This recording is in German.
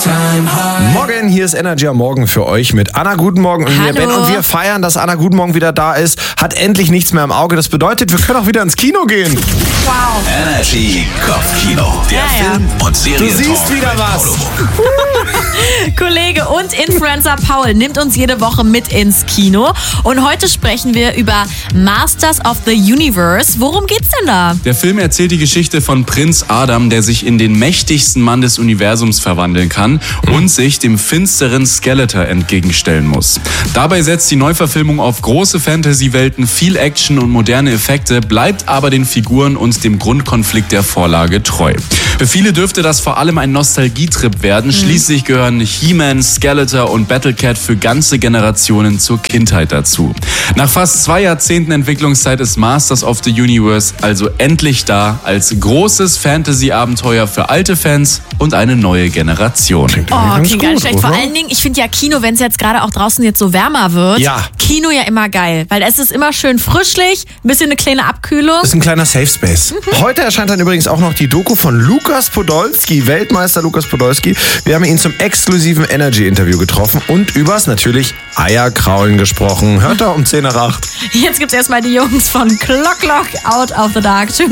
Morgen, hier ist Energy am Morgen für euch mit Anna Guten Morgen und mir Ben. Und wir feiern, dass Anna Guten Morgen wieder da ist, hat endlich nichts mehr im Auge. Das bedeutet, wir können auch wieder ins Kino gehen. Wow. Energy Kopfkino. Der Film- und Serientalk. Du siehst wieder was. Kollege und Influencer Paul nimmt uns jede Woche mit ins Kino. Und heute sprechen wir über Masters of the Universe. Worum geht's denn da? Der Film erzählt die Geschichte von Prinz Adam, der sich in den mächtigsten Mann des Universums verwandeln kann und sich dem finsteren Skeletor entgegenstellen muss. Dabei setzt die Neuverfilmung auf große Fantasy-Welten, viel Action und moderne Effekte, bleibt aber den Figuren und dem Grundkonflikt der Vorlage treu. Für viele dürfte das vor allem ein Nostalgietrip werden. Schließlich gehören He-Man, Skeletor und Battlecat für ganze Generationen zur Kindheit dazu. Nach fast 2 Jahrzehnten Entwicklungszeit ist Masters of the Universe also endlich da als großes Fantasy-Abenteuer für alte Fans und eine neue Generation. Klingt gar nicht schlecht. Vor allen Dingen, ich finde ja Kino, wenn es jetzt gerade auch draußen jetzt so wärmer wird, Kino ja immer geil, weil es ist immer schön frischlich, ein bisschen eine kleine Abkühlung. Das ist ein kleiner Safe Space. Heute erscheint dann übrigens auch noch die Doku von Lukas Podolski, Weltmeister Lukas Podolski. Wir haben ihn zum exklusiven Energy-Interview getroffen und übers natürlich Eierkraulen gesprochen. Hört da um 10 nach 8. Jetzt gibt's erstmal die Jungs von Clock Out of the Dark. Schönen